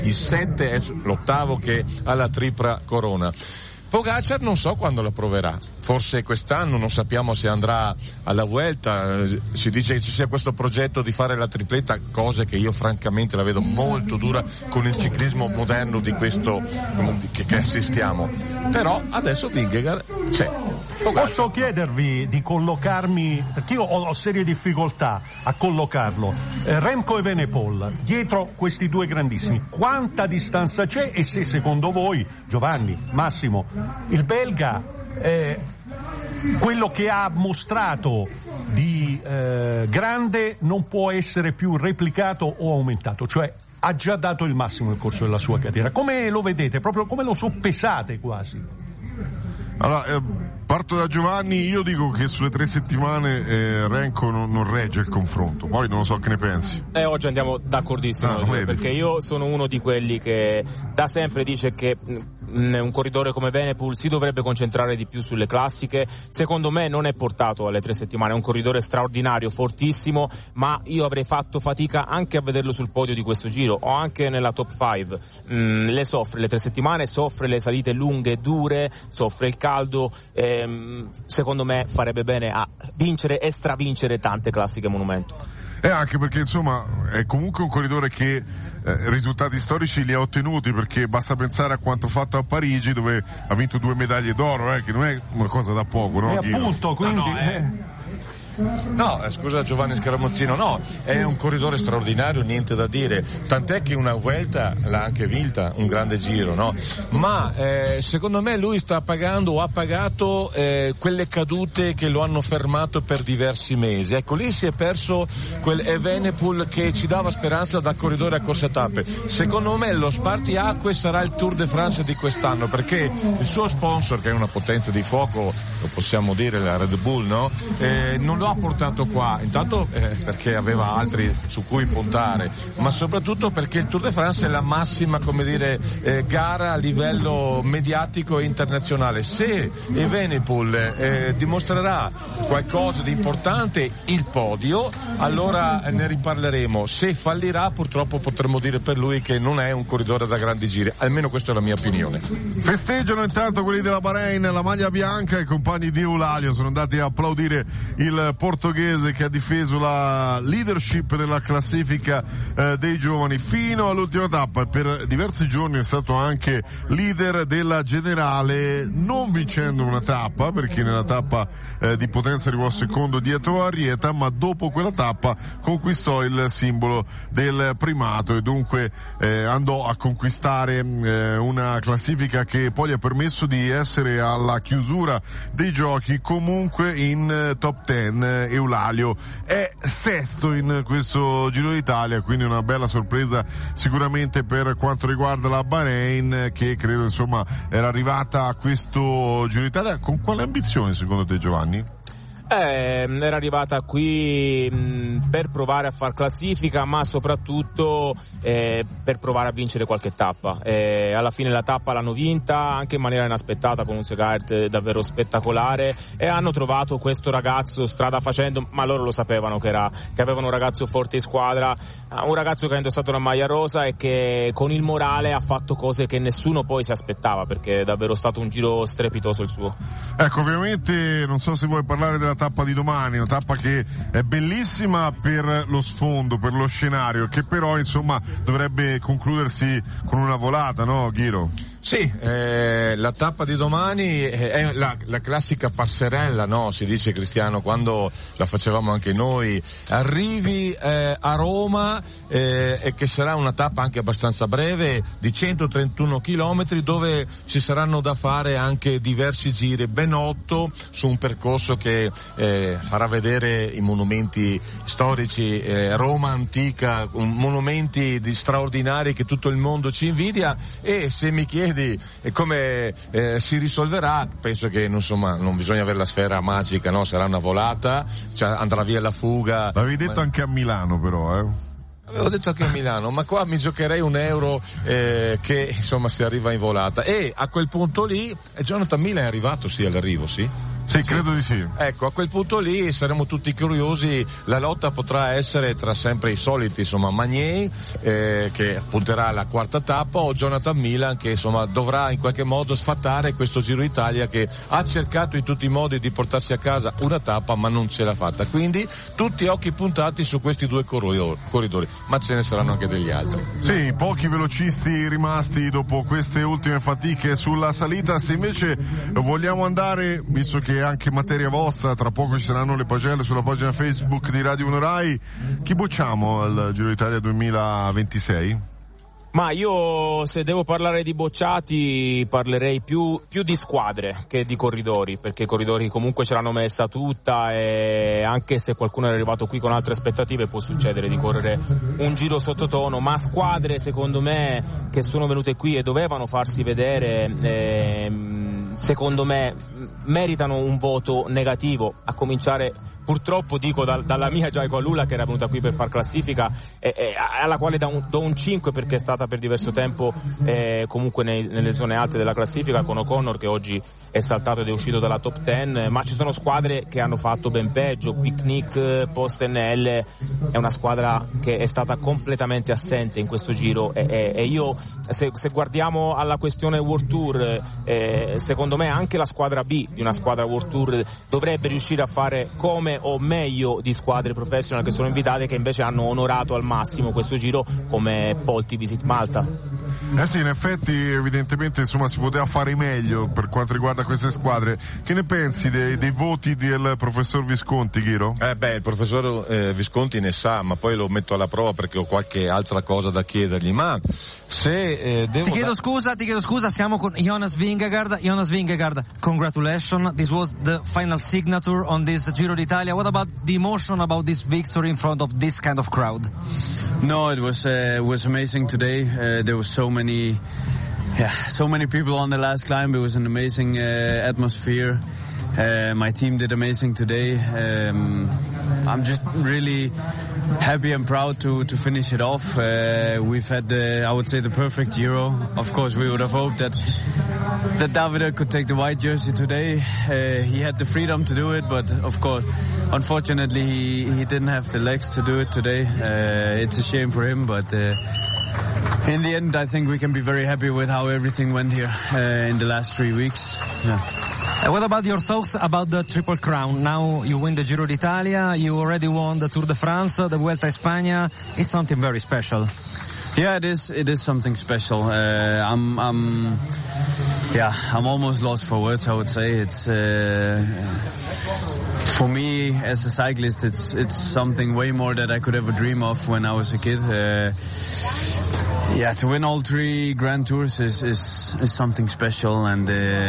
Il 7 è l'ottavo che ha la tripla corona. Pogacar non so quando la proverà, forse quest'anno, non sappiamo se andrà alla Vuelta, si dice che ci sia questo progetto di fare la tripletta, cosa che io francamente la vedo molto dura con il ciclismo moderno di questo che assistiamo, però adesso Vingegaard c'è. Posso chiedervi di collocarmi, perché io ho serie difficoltà a collocarlo, Remco e Evenepoel, dietro questi due grandissimi, quanta distanza c'è e se secondo voi, Giovanni, Massimo, il belga, quello che ha mostrato di grande non può essere più replicato o aumentato, cioè ha già dato il massimo nel corso della sua carriera. Come lo vedete? Proprio come lo soppesate quasi? Allora, parto da Giovanni, io dico che sulle 3 settimane Renko non regge il confronto, poi non lo so che ne pensi. Oggi andiamo d'accordissimo, perché io sono uno di quelli che da sempre dice che un corridore come Evenepoel si dovrebbe concentrare di più sulle classiche. Secondo me non è portato alle 3 settimane, è un corridore straordinario, fortissimo, ma io avrei fatto fatica anche a vederlo sul podio di questo Giro o anche nella top 5. Le soffre le 3 settimane, soffre le salite lunghe e dure, soffre il caldo, secondo me farebbe bene a vincere e stravincere tante classiche monumento. Anche perché insomma è comunque un corridore che risultati storici li ha ottenuti, perché basta pensare a quanto fatto a Parigi, dove ha vinto 2 medaglie d'oro, che non è una cosa da poco, no? E appunto, quindi No, scusa Giovanni Scaramuzzino, no, è un corridore straordinario, niente da dire, tant'è che una Vuelta l'ha anche vinta, un grande Giro, no? Ma secondo me lui sta pagando o ha pagato quelle cadute che lo hanno fermato per diversi mesi. Ecco, lì si è perso quel Evenepoel che ci dava speranza da corridore a corse tappe. Secondo me lo spartiacque sarà il Tour de France di quest'anno, perché il suo sponsor, che è una potenza di fuoco, lo possiamo dire, la Red Bull, no? Non lo ha portato qua, intanto perché aveva altri su cui puntare, ma soprattutto perché il Tour de France è la massima, come dire, gara a livello mediatico e internazionale. Se Evenepoel dimostrerà qualcosa di importante, il podio, allora ne riparleremo. Se fallirà, purtroppo potremmo dire per lui che non è un corridore da grandi giri, almeno questa è la mia opinione. Festeggiano intanto quelli della Bahrain la maglia bianca, i compagni di Eulalia sono andati a applaudire il portoghese che ha difeso la leadership nella classifica dei giovani fino all'ultima tappa. Per diversi giorni è stato anche leader della generale, non vincendo una tappa, perché nella tappa di Potenza arrivò secondo dietro a Rieta, ma dopo quella tappa conquistò il simbolo del primato e dunque andò a conquistare una classifica che poi gli ha permesso di essere alla chiusura dei giochi comunque in top 10. Eulalio è sesto in questo Giro d'Italia, quindi una bella sorpresa sicuramente per quanto riguarda la Bahrain, che credo insomma era arrivata a questo Giro d'Italia con quale ambizione secondo te, Giovanni? Era arrivata qui per provare a far classifica, ma soprattutto per provare a vincere qualche tappa. Alla fine la tappa l'hanno vinta anche in maniera inaspettata, con un Segart davvero spettacolare, e hanno trovato questo ragazzo strada facendo, ma loro lo sapevano che avevano un ragazzo forte in squadra, un ragazzo che ha indossato una maglia rosa e che con il morale ha fatto cose che nessuno poi si aspettava, perché è davvero stato un giro strepitoso il suo. Ecco, ovviamente non so se vuoi parlare della tappa di domani, una tappa che è bellissima per lo sfondo, per lo scenario, che però insomma dovrebbe concludersi con una volata, no Ghiro? Sì, la tappa di domani è la classica passerella, no? Si dice, Cristiano, quando la facevamo anche noi, arrivi a Roma e che sarà una tappa anche abbastanza breve di 131 chilometri, dove ci saranno da fare anche diversi giri, ben 8 su un percorso che farà vedere i monumenti storici, Roma antica, monumenti straordinari che tutto il mondo ci invidia. E se mi chiedi come si risolverà, penso che insomma non bisogna avere la sfera magica, no? Sarà una volata, cioè andrà via la fuga. L'avevi detto anche a Milano però, Avevo detto anche a Milano, ma qua mi giocherei €1 che insomma si arriva in volata. E a quel punto lì Jonathan Miller è arrivato, sì, all'arrivo, sì. Sì, credo di sì. Ecco, a quel punto lì saremo tutti curiosi, la lotta potrà essere tra sempre i soliti, insomma, Magnier, che punterà alla quarta tappa, o Jonathan Milan, che insomma dovrà in qualche modo sfatare questo Giro d'Italia, che ha cercato in tutti i modi di portarsi a casa una tappa ma non ce l'ha fatta. Quindi tutti occhi puntati su questi due corridori, ma ce ne saranno anche degli altri. Sì, pochi velocisti rimasti dopo queste ultime fatiche sulla salita. Se invece vogliamo andare, visto che è anche materia vostra, tra poco ci saranno le pagelle sulla pagina Facebook di Radio 1 Rai, chi bocciamo al Giro d'Italia 2026? Ma io, se devo parlare di bocciati, parlerei più di squadre che di corridori, perché i corridori comunque ce l'hanno messa tutta, e anche se qualcuno è arrivato qui con altre aspettative può succedere di correre un giro sottotono, ma squadre secondo me che sono venute qui e dovevano farsi vedere, secondo me meritano un voto negativo, a cominciare purtroppo dico dalla mia Giacomo Alula, che era venuta qui per far classifica, alla quale do un 5 perché è stata per diverso tempo comunque nelle zone alte della classifica, con O'Connor che oggi è saltato ed è uscito dalla top 10, ma ci sono squadre che hanno fatto ben peggio. Picnic, Post NL è una squadra che è stata completamente assente in questo giro, e io se guardiamo alla questione World Tour, secondo me anche la squadra B di una squadra World Tour dovrebbe riuscire a fare come o meglio di squadre professional che sono invitate, che invece hanno onorato al massimo questo giro, come Polti Visit Malta. Sì, in effetti evidentemente insomma si poteva fare meglio per quanto riguarda queste squadre. Che ne pensi dei voti del professor Visconti, Ghiro? Il professor Visconti ne sa, ma poi lo metto alla prova perché ho qualche altra cosa da chiedergli. Ma se devo ti chiedo scusa, siamo con Jonas Vingegaard. Jonas Vingegaard, congratulations. This was the final signature on this Giro d'Italia. What about the emotion about this victory in front of this kind of crowd? No, it was amazing today. There was so many people on the last climb. It was an amazing atmosphere. My team did amazing today. I'm just really happy and proud to finish it off. We've had I would say the perfect Giro. Of course, we would have hoped that Davide could take the white jersey today. He had the freedom to do it, but of course, unfortunately, he didn't have the legs to do it today. It's a shame for him, but in the end, I think we can be very happy with how everything went here in the last 3 weeks. Yeah. What about your thoughts about the Triple Crown? Now you win the Giro d'Italia, you already won the Tour de France, the Vuelta a España. It's something very special. Yeah, it is something special. I'm almost lost for words, I would say. It's for me as a cyclist, it's something way more that I could ever dream of when I was a kid. To win all 3 Grand Tours is something special, and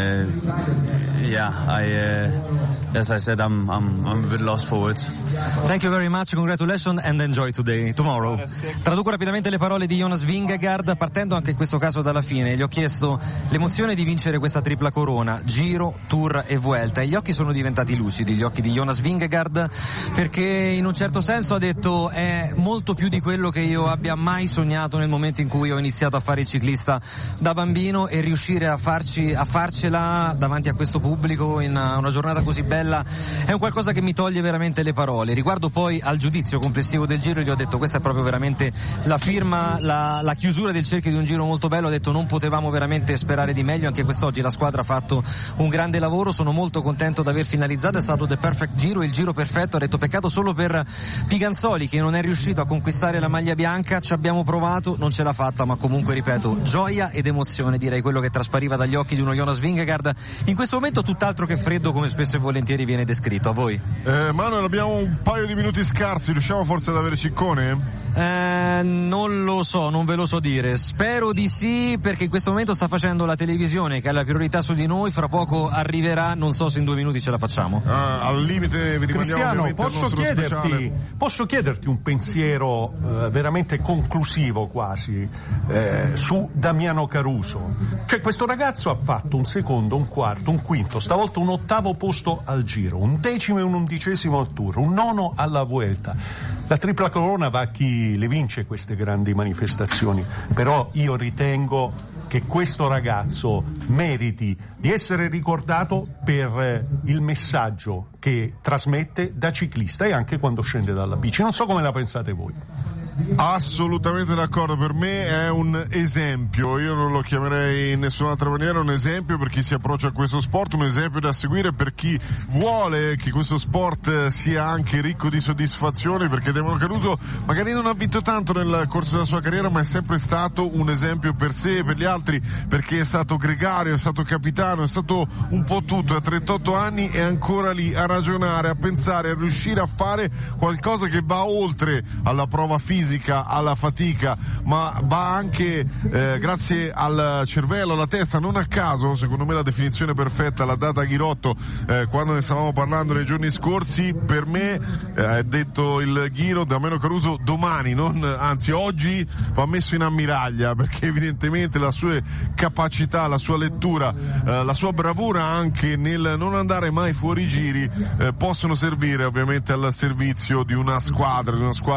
as I said, I'm a bit lost for words. Thank you very much, congratulations and enjoy tomorrow. Traduco rapidamente le parole di Jonas Vingegaard, partendo anche in questo caso dalla fine. Gli ho chiesto l'emozione di vincere questa tripla corona, Giro, Tour e Vuelta, e gli occhi sono diventati lucidi, gli occhi di Jonas Vingegaard, perché in un certo senso ha detto è molto più di quello che io abbia mai sognato nel momento in cui ho iniziato a fare il ciclista da bambino, e riuscire a farcela davanti a questo pubblico in una giornata così bella è un qualcosa che mi toglie veramente le parole. Riguardo poi al giudizio complessivo del Giro, gli ho detto questa è proprio veramente la firma, la chiusura del cerchio di un Giro molto bello. Ho detto non potevamo veramente sperare di meglio, anche quest'oggi la squadra ha fatto un grande lavoro, sono molto contento di aver finalizzato, è stato the perfect Giro, il Giro perfetto. Ha detto peccato solo per Piganzoli che non è riuscito a conquistare la maglia bianca, ci abbiamo provato, non ce l'ha fatta, ma comunque ripeto, gioia ed emozione, direi quello che traspariva dagli occhi di uno Jonas Vingegaard, in questo momento tutt'altro che freddo, come spesso e volentieri viene descritto. A voi? Manuel, abbiamo un paio di minuti scarsi, riusciamo forse ad avere Ciccone? Non lo so, non ve lo so dire, spero di sì, perché in questo momento sta facendo la televisione che ha la priorità su di noi, fra poco arriverà, non so se in 2 minuti ce la facciamo. Al limite vi rimandiamo. Cristiano, posso chiederti un pensiero veramente conclusivo quasi su Damiano Caruso? Cioè, questo ragazzo ha fatto un secondo, un quarto, un quinto, stavolta un 8° posto al Giro, un 10° e un 11° al Tour, un 9° alla Vuelta. La tripla corona va a chi le vince queste grandi manifestazioni, però io ritengo che questo ragazzo meriti di essere ricordato per il messaggio che trasmette da ciclista e anche quando scende dalla bici. Non so come la pensate voi. Assolutamente d'accordo, per me è un esempio, io non lo chiamerei in nessun'altra maniera, un esempio per chi si approccia a questo sport, un esempio da seguire per chi vuole che questo sport sia anche ricco di soddisfazioni, perché Damiano Caruso magari non ha vinto tanto nel corso della sua carriera, ma è sempre stato un esempio per sé e per gli altri, perché è stato gregario, è stato capitano, è stato un po' tutto. A 38 anni è ancora lì a ragionare, a pensare, a riuscire a fare qualcosa che va oltre alla prova fisica, alla fatica, ma va anche grazie al cervello, alla testa. Non a caso, secondo me, la definizione perfetta l'ha data Ghirotto quando ne stavamo parlando nei giorni scorsi. Per me, detto il Ghiro, Damiano Caruso domani, anzi oggi, va messo in ammiraglia, perché evidentemente la sua capacità, la sua lettura, la sua bravura anche nel non andare mai fuori giri possono servire ovviamente al servizio di una squadra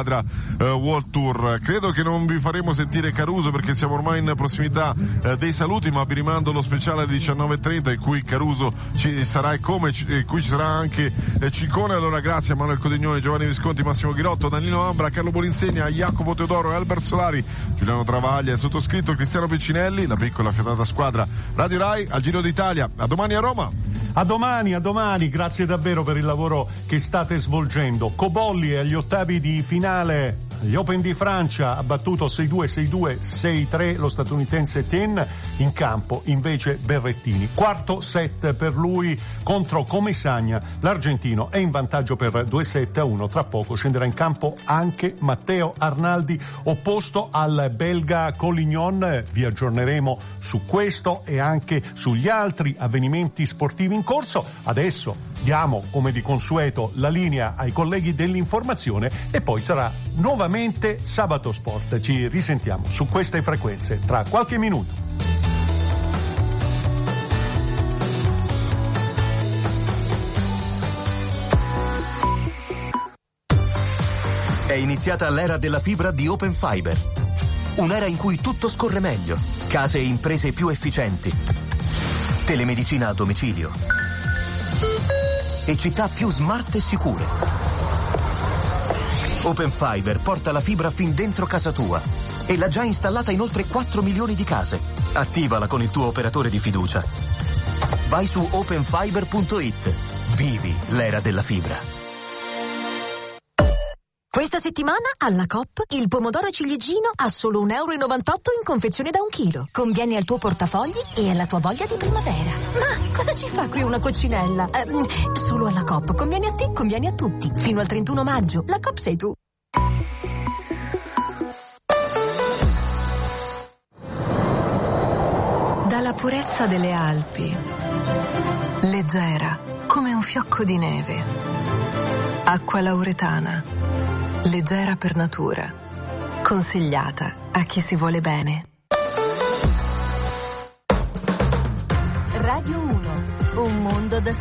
World Tour. Credo che non vi faremo sentire Caruso perché siamo ormai in prossimità dei saluti, ma vi rimando lo speciale alle 19:30 in cui Caruso ci sarà e come in cui ci sarà anche Ciccone. Allora grazie a Manuel Codignoni, Giovanni Visconti, Massimo Ghirotto, Danilo Ambra, Carlo Bolinsegna, Jacopo Teodoro, Albert Solari, Giuliano Travaglia, il sottoscritto Cristiano Piccinelli, la piccola fiatata squadra Radio Rai al Giro d'Italia. A domani a Roma. A domani, grazie davvero per il lavoro che state svolgendo. Cobolli agli ottavi di finale gli Open di Francia, ha battuto 6-2, 6-2, 6-3 lo statunitense Ten. In campo invece Berrettini, quarto set per lui contro Comesaña, l'argentino è in vantaggio per 2-7-1. Tra poco scenderà in campo anche Matteo Arnaldi, opposto al belga Collignon. Vi aggiorneremo su questo e anche sugli altri avvenimenti sportivi in corso. Adesso diamo, come di consueto, la linea ai colleghi dell'informazione e poi sarà nuovamente Sabato Sport. Ci risentiamo su queste frequenze tra qualche minuto. È iniziata l'era della fibra di Open Fiber. Un'era in cui tutto scorre meglio, case e imprese più efficienti, telemedicina a domicilio e città più smart e sicure. Open Fiber porta la fibra fin dentro casa tua e l'ha già installata in oltre 4 milioni di case. Attivala con il tuo operatore di fiducia. Vai su openfiber.it. Vivi l'era della fibra. Questa settimana alla Coop il pomodoro ciliegino a solo €1,98 in confezione da 1 chilo. Conviene al tuo portafogli e alla tua voglia di primavera. Ma cosa ci fa qui una coccinella? Solo alla Coop. Conviene a te, conviene a tutti. Fino al 31 maggio. La Coop sei tu. Dalla purezza delle Alpi, leggera come un fiocco di neve. Acqua lauretana, leggera per natura, consigliata a chi si vuole bene. Radio 1, un mondo da